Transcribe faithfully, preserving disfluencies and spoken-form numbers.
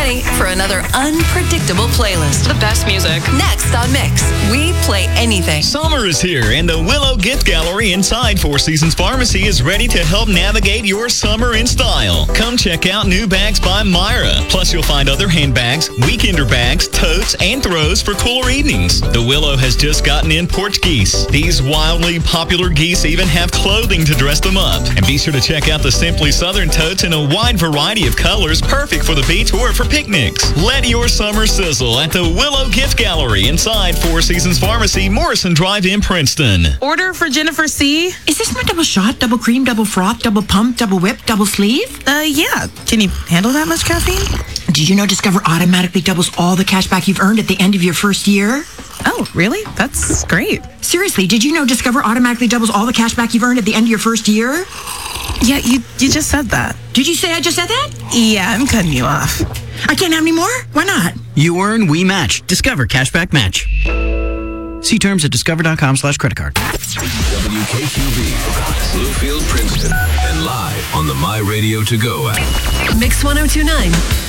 ready for another unpredictable playlist. The best music. Next on Mix, we play anything. Summer is here, and the Willow Gift Gallery inside Four Seasons Pharmacy is ready to help navigate your summer in style. Come check out new bags by Myra. Plus, you'll find other handbags, weekender bags, totes, and throws for cooler evenings. The Willow has just gotten in porch geese. These wildly popular geese even have clothing to dress them up. And be sure to check out the Simply Southern totes in a wide variety of colors, perfect for the beach or for picnics. Let your summer sizzle at the Willow Gift Gallery inside Four Seasons Pharmacy, Morrison Drive in Princeton. Order for Jennifer C. Is this my double shot, double cream, double froth, double pump, double whip, double sleeve? Uh, yeah. Can you handle that much caffeine? Did you know Discover automatically doubles all the cash back you've earned at the end of your first year? Oh, really? That's great. Seriously, did you know Discover automatically doubles all the cash back you've earned at the end of your first year? Yeah, you you just said that. Did you say I just said that? Yeah, I'm cutting you off. I can't have any more? Why not? You earn, we match. Discover Cashback Match. See terms at discover.com slash credit card. W K Q B, Bluefield, Princeton, and live on the My Radio To Go app. Mix one oh two point nine.